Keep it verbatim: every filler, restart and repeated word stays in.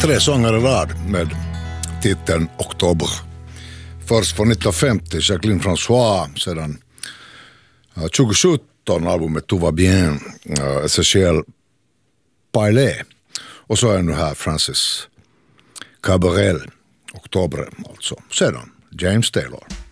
tre sånger i rad med titeln Oktober. Först från nittonhundrafemtio Jacqueline François, sedan uh, tjugosjutton albumet Tout va bien, uh, Essentiel Paillet, och så är nu här Francis Cabrel, Oktober alltså. Sedan James Taylor.